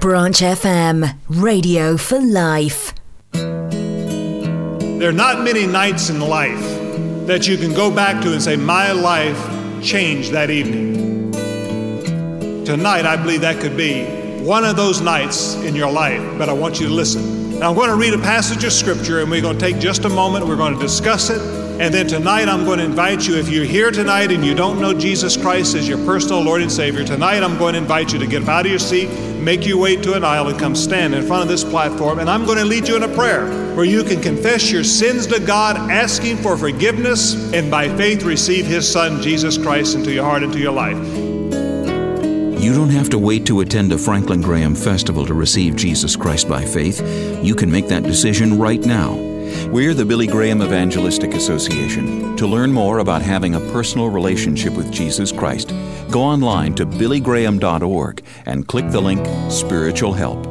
Branch FM, radio for life. There are not many nights in life that you can go back to and say, my life changed that evening. Tonight, I believe that could be one of those nights in your life, but I want you to listen. Now, I'm going to read a passage of Scripture, and we're going to take just a moment. We're going to discuss it. And then tonight, I'm going to invite you, if you're here tonight and you don't know Jesus Christ as your personal Lord and Savior, tonight I'm going to invite you to get up out of your seat, make your way to an aisle, and come stand in front of this platform. And I'm going to lead you in a prayer where you can confess your sins to God, asking for forgiveness, and by faith receive His Son, Jesus Christ, into your heart, into your life. You don't have to wait to attend a Franklin Graham Festival to receive Jesus Christ by faith. You can make that decision right now. We're the Billy Graham Evangelistic Association. To learn more about having a personal relationship with Jesus Christ, go online to billygraham.org and click the link Spiritual Help.